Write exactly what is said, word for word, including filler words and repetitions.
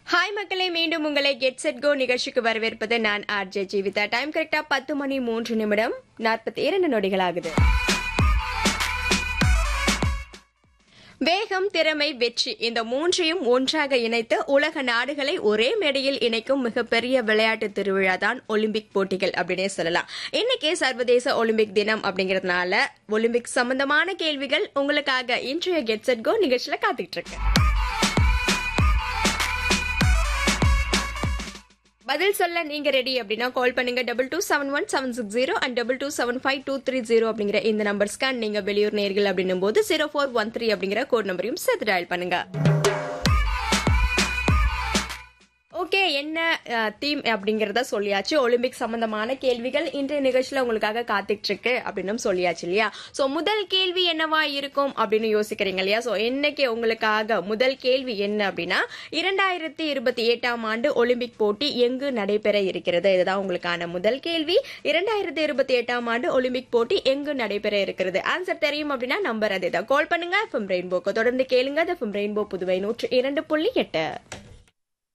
Hi மக்களே, மீண்டும் உங்களை கெட் செட் கோ நிகழ்ச்சிக்கு வரவேற்பது நான் ஆர்ஜே ஜீவிதா. டைம் கரெக்டா பத்து மணி மூன்று நிமிடம் நாற்பத்தி இரண்டு நொடிகள் ஆகுது. வேகம், திறமை, வெற்றி இந்த மூன்றையும் ஒன்றாக இணைத்து உலக நாடுகளை ஒரே மேடையில் இணைக்கும் மிகப்பெரிய விளையாட்டு திருவிழா தான் ஒலிம்பிக் போட்டிகள் அப்படின்னே சொல்லலாம். இன்னைக்கு சர்வதேச ஒலிம்பிக் தினம் அப்படிங்கறதுனால ஒலிம்பிக் சம்பந்தமான கேள்விகள் உங்களுக்காக இன்றைய கெட் செட் கோ நிகழ்ச்சியில காத்துக்கிட்டு இருக்கு. பதில் சொல்ல நீங்க ரெடி அப்படின்னா கால் பண்ணுங்க double two seven one seven six zero and double two seven five two three zero அப்படிங்கிற இந்த நம்பர்ஸ்க்கு. நீங்க வெளியூர் நேர்கள் அப்படின்னும் போது ஜீரோ ஃபோர் ஒன் த்ரீ அப்படிங்கிற கோட் நம்பரையும் சேர்த்து டயல் பண்ணுங்க. ஓகே, என்ன தீம் அப்படிங்கறத சொல்லியாச்சு. ஒலிம்பிக் சம்பந்தமான கேள்விகள் இன்றைய நிகழ்ச்சியில உங்களுக்காக காத்துட்டு இருக்கு அப்படின்னு சொல்லியாச்சு இல்லையா? சோ முதல் கேள்வி என்னவா இருக்கும் அப்படின்னு யோசிக்கிறீங்க இல்லையா? சோ இன்னைக்கு உங்களுக்காக முதல் கேள்வி என்ன அப்படின்னா, இரண்டாயிரத்தி இருபத்தி எட்டாம் ஆண்டு ஒலிம்பிக் போட்டி எங்கு நடைபெற இருக்கிறது? இதுதான் உங்களுக்கான முதல் கேள்வி. இரண்டாயிரத்தி இருபத்தி எட்டாம் ஆண்டு ஒலிம்பிக் போட்டி எங்கு நடைபெற இருக்கிறது? ஆன்சர் தெரியும் அப்படின்னா நம்பர் அதேதான், கால் பண்ணுங்க. எஃப்எம் ரெயின்போக்கு தொடர்ந்து கேளுங்க. எஃப்எம் ரெயின்போ புதுவை நூற்று இரண்டு புள்ளி எட்டு.